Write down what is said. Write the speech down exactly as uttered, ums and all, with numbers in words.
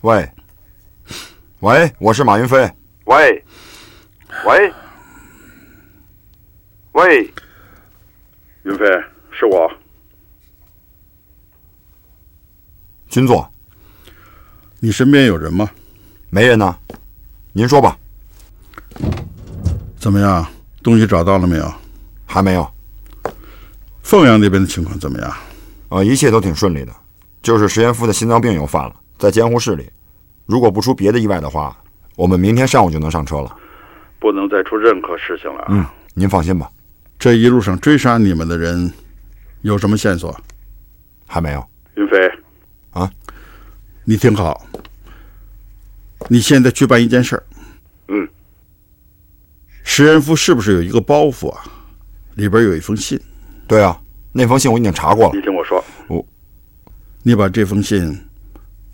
喂，喂，我是马云飞。 喂，喂，喂，云飞，是我。 军座， 你身边有人吗？ 没人呢。您说吧。 怎么样？东西找到了没有？ 还没有。 凤阳那边的情况怎么样？ 呃，一切都挺顺利的，就是石岩夫的心脏病又犯了，在监护室里。如果不出别的意外的话，我们明天上午就能上车了。 不能再出任何事情了。 嗯，您放心吧。 这一路上追杀你们的人有什么线索？ 还没有。 云飞， 啊， 你听好，你现在去办一件事儿。 嗯。 石岩夫是不是有一个包袱啊？里边有一封信。 对啊，那封信我已经查过了。 你听我说， 我， 你把这封信